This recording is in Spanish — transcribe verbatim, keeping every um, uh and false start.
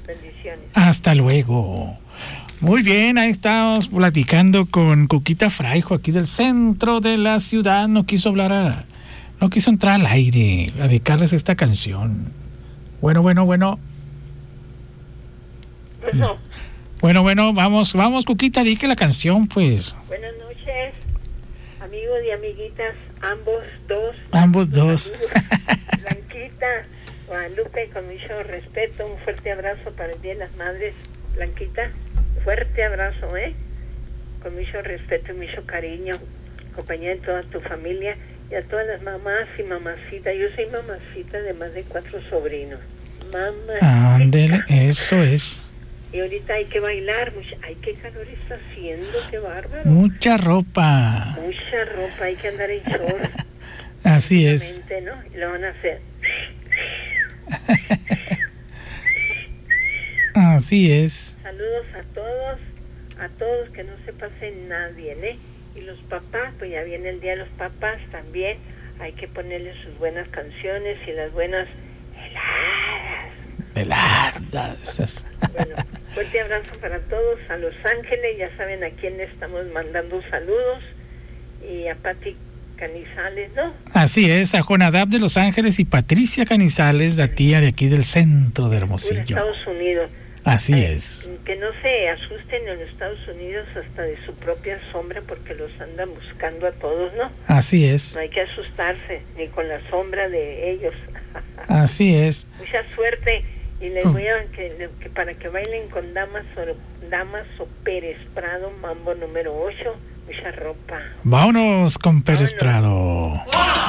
Bendiciones. Hasta luego. Muy bien, ahí estamos platicando con Cuquita Fraijo, aquí del centro de la ciudad. No quiso hablar, a, no quiso entrar al aire a dedicarles esta canción. Bueno, bueno, bueno. Bueno. Bueno, bueno, vamos, vamos, Cuquita, di que la canción, pues. Buenas noches, amigos y amiguitas, ambos dos. Ambos dos. Amigos. Blanquita, Guadalupe, con mucho respeto, un fuerte abrazo para el Día de las Madres. Blanquita, fuerte abrazo, ¿eh? Con mucho respeto y mucho cariño, compañía de toda tu familia y a todas las mamás y mamacitas. Yo soy mamacita de más de cuatro sobrinos. Mamacita. Ándele, eso es. Y ahorita hay que bailar, mucha, ay, qué calor está haciendo, qué bárbaro. Mucha ropa. Mucha ropa, hay que andar en short. Así es. ¿No? Y lo van a hacer. Así es. Saludos a todos, a todos, que no se pase nadie, ¿eh? Y los papás, pues ya viene el Día de los Papás también, hay que ponerle sus buenas canciones y las buenas heladas. Heladas. Bueno, fuerte abrazo para todos, a Los Ángeles, ya saben a quién le estamos mandando saludos, y a Pati Canizales, ¿no? Así es, a Jonadab de Los Ángeles y Patricia Canizales, la tía de aquí del centro de Hermosillo. En Estados Unidos. Así Ay, es. Que no se asusten en Estados Unidos hasta de su propia sombra, porque los andan buscando a todos, ¿no? Así es. No hay que asustarse, ni con la sombra de ellos. Así es. Mucha suerte, y les voy a que, que para que bailen con Damaso, Damaso Pérez Prado, mambo número ocho, mucha ropa. Vámonos con Pérez Vámonos. Prado.